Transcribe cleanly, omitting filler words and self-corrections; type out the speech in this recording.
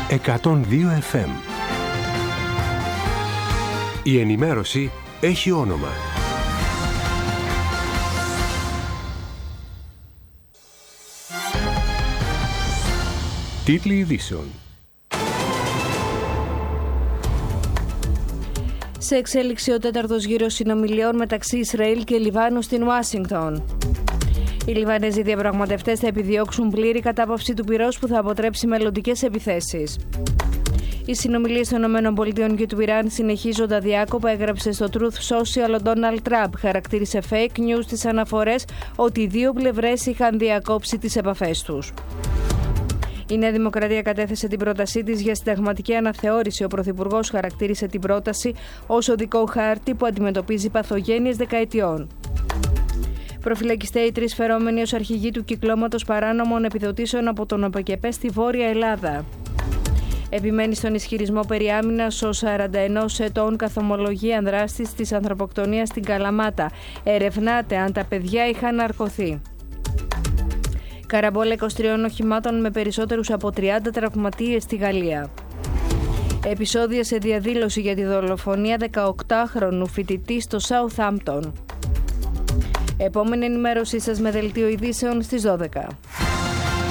102 FM. Η ενημέρωση έχει όνομα. Τίτλοι ειδήσεων. Σε εξέλιξη ο τέταρτος γύρος συνομιλιών μεταξύ Ισραήλ και Λιβάνου στην Ουάσιγκτον. Οι Λιβανέζοι διαπραγματευτές θα επιδιώξουν πλήρη κατάπαυση του πυρός που θα αποτρέψει μελλοντικές επιθέσεις. Οι συνομιλίες των ΗΠΑ και του Ιράν συνεχίζονται αδιάκοπα, έγραψε στο Truth Social ο Ντόναλντ Τραμπ. Χαρακτήρισε fake news τις αναφορές ότι οι δύο πλευρές είχαν διακόψει τις επαφές τους. Η Νέα Δημοκρατία κατέθεσε την πρότασή της για συνταγματική αναθεώρηση. Ο Πρωθυπουργός χαρακτήρισε την πρόταση ως οδικό χάρτη που αντιμετωπίζει παθογένειες δεκαετιών. Προφυλακιστέ οι τρεις φερόμενοι ως αρχηγοί του κυκλώματος παράνομων επιδοτήσεων από τον ΟΠΕΚΕΠΕ στη Βόρεια Ελλάδα. Επιμένει στον ισχυρισμό περί άμυνας ο 41 ετών καθομολογία δράστης της ανθρωποκτονίας στην Καλαμάτα. Ερευνάται αν τα παιδιά είχαν ναρκωθεί. Καραμπόλα 23 οχημάτων με περισσότερους από 30 τραυματίες στη Γαλλία. Επεισόδια σε διαδήλωση για τη δολοφονία 18χρονου φοιτητή στο Southampton. Επόμενη ενημέρωσή σας με δελτίο ειδήσεων στις 12.